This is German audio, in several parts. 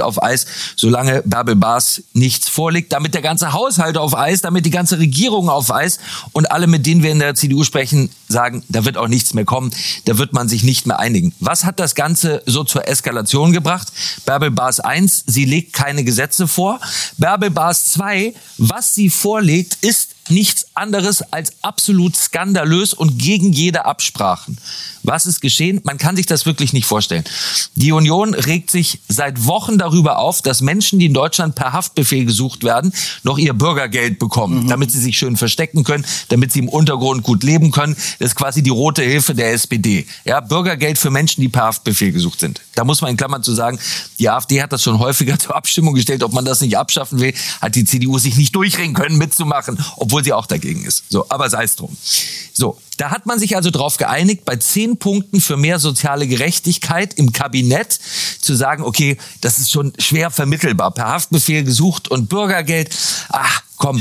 auf Eis, solange Bärbel Baas nichts vorlegt, damit der ganze Haushalt auf Eis, damit die ganze Regierung auf Eis und alle, mit denen wir in der CDU sprechen, sagen, da wird auch nichts mehr kommen, da wird man sich nicht mehr einigen. Was hat das Ganze so zur Eskalation gebracht? Bärbel Baas 1, sie legt keine Gesetze vor. Bärbel Baas 2, was sie vorlegt, ist nichts anderes als absolut skandalös und gegen jede Absprachen. Was ist geschehen? Man kann sich das wirklich nicht vorstellen. Die Union regt sich seit Wochen darüber auf, dass Menschen, die in Deutschland per Haftbefehl gesucht werden, noch ihr Bürgergeld bekommen, damit sie sich schön verstecken können, damit sie im Untergrund gut leben können. Das ist quasi die rote Hilfe der SPD. Ja, Bürgergeld für Menschen, die per Haftbefehl gesucht sind. Da muss man in Klammern zu sagen, die AfD hat das schon häufiger zur Abstimmung gestellt, ob man das nicht abschaffen will, hat die CDU sich nicht durchringen können, mitzumachen, obwohl sie auch dagegen ist. So, aber sei es drum. So, da hat man sich also darauf geeinigt, bei 10 Punkten für mehr soziale Gerechtigkeit im Kabinett zu sagen, okay, das ist schon schwer vermittelbar. Per Haftbefehl gesucht und Bürgergeld, ach komm,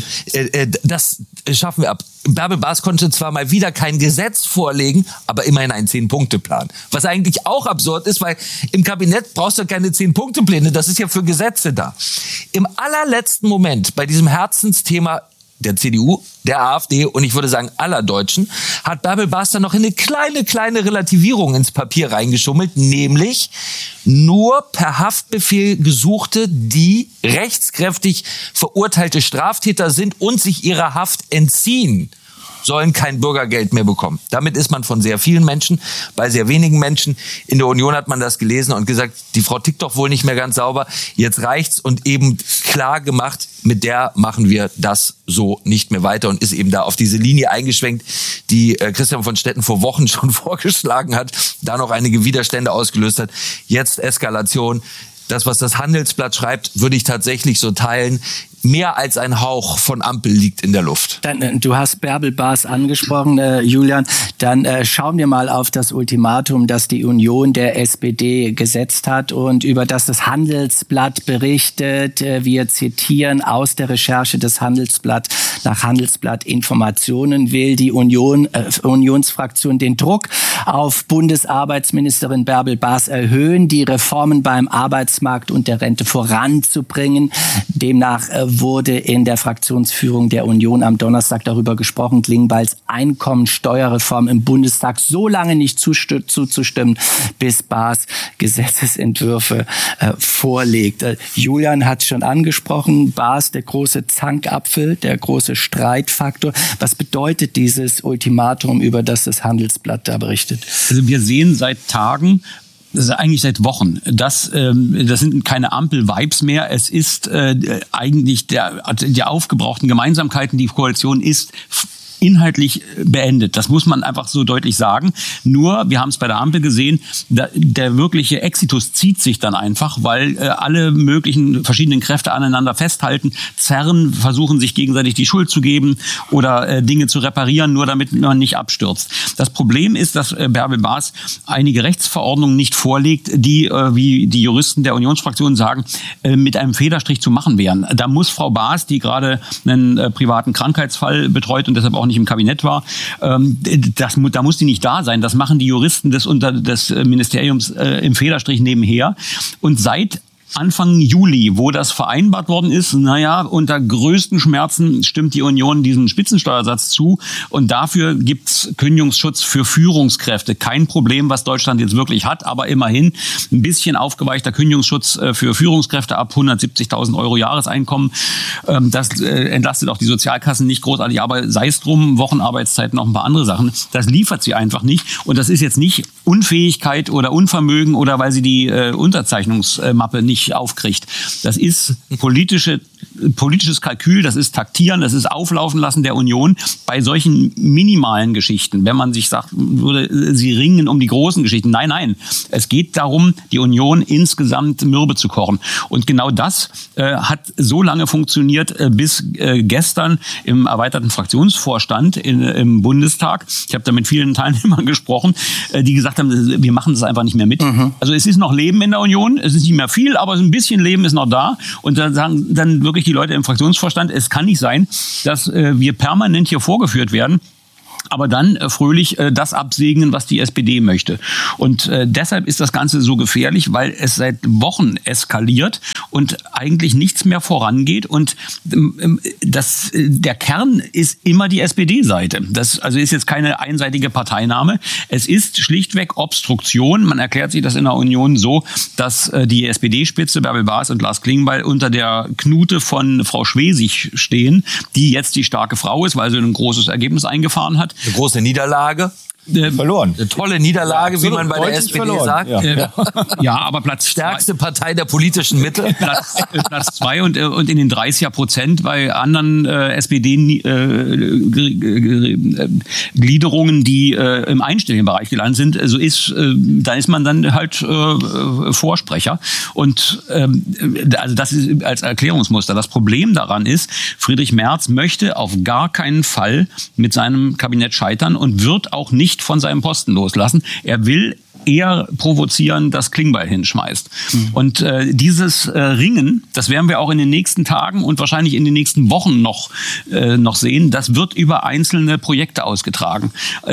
das schaffen wir ab. Bärbel Baas konnte zwar mal wieder kein Gesetz vorlegen, aber immerhin einen 10-Punkte-Plan. Was eigentlich auch absurd ist, weil im Kabinett brauchst du keine 10-Punkte-Pläne, das ist ja für Gesetze da. Im allerletzten Moment bei diesem Herzensthema der CDU, der AfD und ich würde sagen aller Deutschen, hat Bärbel Baas dann noch eine kleine Relativierung ins Papier reingeschummelt, nämlich nur per Haftbefehl Gesuchte, die rechtskräftig verurteilte Straftäter sind und sich ihrer Haft entziehen, sollen kein Bürgergeld mehr bekommen. Damit ist man von sehr vielen Menschen, bei sehr wenigen Menschen. In der Union hat man das gelesen und gesagt, die Frau tickt doch wohl nicht mehr ganz sauber. Jetzt reicht's und eben klar gemacht, mit der machen wir das so nicht mehr weiter und ist eben da auf diese Linie eingeschwenkt, die Christian von Stetten vor Wochen schon vorgeschlagen hat, da noch einige Widerstände ausgelöst hat. Jetzt Eskalation. Das, was das Handelsblatt schreibt, würde ich tatsächlich so teilen. Mehr als ein Hauch von Ampel liegt in der Luft. Dann, du hast Bärbel Baas angesprochen, Julian. Dann schauen wir mal auf das Ultimatum, das die Union der SPD gesetzt hat und über das Handelsblatt berichtet. Wir zitieren aus der Recherche des Handelsblatt. Nach Handelsblatt Informationen will die Unionsfraktion den Druck auf Bundesarbeitsministerin Bärbel Baas erhöhen, die Reformen beim Arbeitsmarkt und der Rente voranzubringen. Demnach wurde in der Fraktionsführung der Union am Donnerstag darüber gesprochen, Klingbeils Einkommensteuerreform im Bundestag so lange nicht zuzustimmen, bis Baas Gesetzesentwürfe vorlegt. Julian hat es schon angesprochen, Baas der große Zankapfel, der große Streitfaktor. Was bedeutet dieses Ultimatum, über das Handelsblatt da berichtet? Also wir sehen seit Tagen, das ist eigentlich seit Wochen. Das sind keine Ampel-Vibes mehr. Es ist eigentlich die aufgebrauchten Gemeinsamkeiten. Die Koalition ist inhaltlich beendet. Das muss man einfach so deutlich sagen. Nur, wir haben es bei der Ampel gesehen, der wirkliche Exitus zieht sich dann einfach, weil alle möglichen verschiedenen Kräfte aneinander festhalten, zerren, versuchen sich gegenseitig die Schuld zu geben oder Dinge zu reparieren, nur damit man nicht abstürzt. Das Problem ist, dass Bärbel Baas einige Rechtsverordnungen nicht vorlegt, die, wie die Juristen der Unionsfraktion sagen, mit einem Federstrich zu machen wären. Da muss Frau Baas, die gerade einen privaten Krankheitsfall betreut und deshalb auch nicht im Kabinett war, da muss die nicht da sein. Das machen die Juristen des Ministeriums im Federstrich nebenher. Und seit Anfang Juli, wo das vereinbart worden ist, unter größten Schmerzen stimmt die Union diesen Spitzensteuersatz zu und dafür gibt's Kündigungsschutz für Führungskräfte. Kein Problem, was Deutschland jetzt wirklich hat, aber immerhin ein bisschen aufgeweichter Kündigungsschutz für Führungskräfte ab 170.000 Euro Jahreseinkommen. Das entlastet auch die Sozialkassen nicht großartig, aber sei es drum, Wochenarbeitszeit, noch ein paar andere Sachen. Das liefert sie einfach nicht und das ist jetzt nicht Unfähigkeit oder Unvermögen oder weil sie die Unterzeichnungsmappe nicht aufkriegt. Das ist politisches Kalkül, das ist Taktieren, das ist Auflaufen lassen der Union bei solchen minimalen Geschichten. Wenn man sich sagt, sie ringen um die großen Geschichten. Nein. Es geht darum, die Union insgesamt mürbe zu kochen. Und genau das hat so lange funktioniert, bis gestern im erweiterten Fraktionsvorstand im Bundestag. Ich habe da mit vielen Teilnehmern gesprochen, die gesagt haben, wir machen das einfach nicht mehr mit. Also es ist noch Leben in der Union, es ist nicht mehr viel, aber ein bisschen Leben ist noch da. Und dann sagen dann wirklich die Leute im Fraktionsvorstand, es kann nicht sein, dass wir permanent hier vorgeführt werden, aber dann fröhlich das absegnen, was die SPD möchte. Und deshalb ist das Ganze so gefährlich, weil es seit Wochen eskaliert und eigentlich nichts mehr vorangeht. Und der Kern ist immer die SPD-Seite. Das also ist jetzt keine einseitige Parteinahme. Es ist schlichtweg Obstruktion. Man erklärt sich das in der Union so, dass die SPD-Spitze Bärbel Baas und Lars Klingbeil unter der Knute von Frau Schwesig stehen, die jetzt die starke Frau ist, weil sie ein großes Ergebnis eingefahren hat. Eine große Niederlage. Verloren. Eine tolle Niederlage, wie man bei der SPD sagt. Ja, aber stärkste Partei der politischen Mitte. Platz 2 und in den 30% bei anderen SPD-Gliederungen, die im einstelligen Bereich gelandet sind, da ist man dann halt Vorsprecher. Und also das ist als Erklärungsmuster. Das Problem daran ist, Friedrich Merz möchte auf gar keinen Fall mit seinem Kabinett scheitern und wird auch nicht von seinem Posten loslassen. Er will eher provozieren, dass Klingbeil hinschmeißt. Und dieses Ringen, das werden wir auch in den nächsten Tagen und wahrscheinlich in den nächsten Wochen noch sehen, das wird über einzelne Projekte ausgetragen.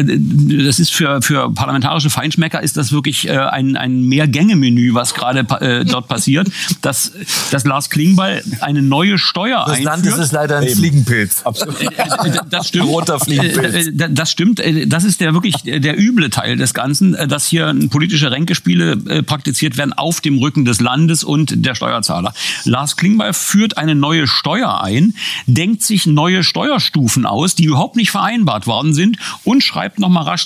Das ist für parlamentarische Feinschmecker ist das wirklich ein Mehrgänge-Menü, was gerade dort passiert, dass Lars Klingbeil eine neue Steuer einführt. Das Land ist es leider ein Fliegenpilz. Absolut. Das stimmt. Roter Fliegenpilz. Das stimmt. Das ist wirklich der üble Teil des Ganzen, dass hier politische Ränkespiele praktiziert werden auf dem Rücken des Landes und der Steuerzahler. Lars Klingbeil führt eine neue Steuer ein, denkt sich neue Steuerstufen aus, die überhaupt nicht vereinbart worden sind und schreibt nochmal rasch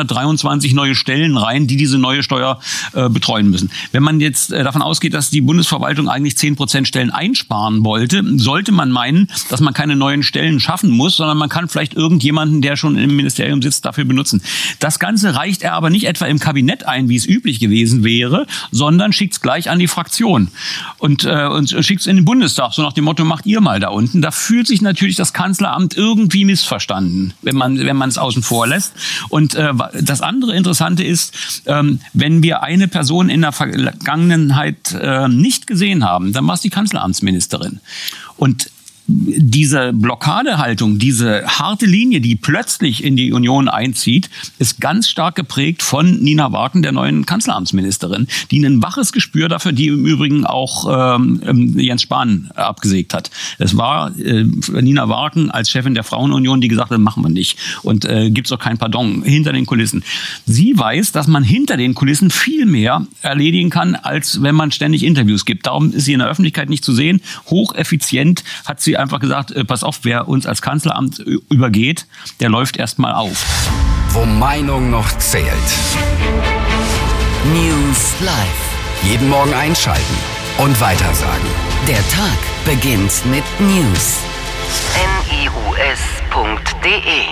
223 neue Stellen rein, die diese neue Steuer betreuen müssen. Wenn man jetzt davon ausgeht, dass die Bundesverwaltung eigentlich 10% Stellen einsparen wollte, sollte man meinen, dass man keine neuen Stellen schaffen muss, sondern man kann vielleicht irgendjemanden, der schon im Ministerium sitzt, dafür benutzen. Das Ganze reicht er aber nicht etwa im Kabinett ein, wie es üblich gewesen wäre, sondern schickt es gleich an die Fraktion und schickt es in den Bundestag, so nach dem Motto, macht ihr mal da unten. Da fühlt sich natürlich das Kanzleramt irgendwie missverstanden, wenn man es außen vor lässt. Und das andere Interessante ist, wenn wir eine Person in der Vergangenheit nicht gesehen haben, dann war es die Kanzleramtsministerin. Und diese Blockadehaltung, diese harte Linie, die plötzlich in die Union einzieht, ist ganz stark geprägt von Nina Warken, der neuen Kanzleramtsministerin, die ein waches Gespür dafür, die im Übrigen auch Jens Spahn abgesägt hat. Es war Nina Warken als Chefin der Frauenunion, die gesagt hat, machen wir nicht. Und gibt's auch kein Pardon hinter den Kulissen. Sie weiß, dass man hinter den Kulissen viel mehr erledigen kann, als wenn man ständig Interviews gibt. Darum ist sie in der Öffentlichkeit nicht zu sehen. Hocheffizient hat sie einfach gesagt, pass auf, wer uns als Kanzleramt übergeht, der läuft erstmal auf. Wo Meinung noch zählt. News Live. Jeden Morgen einschalten und weitersagen. Der Tag beginnt mit News. NIUS.de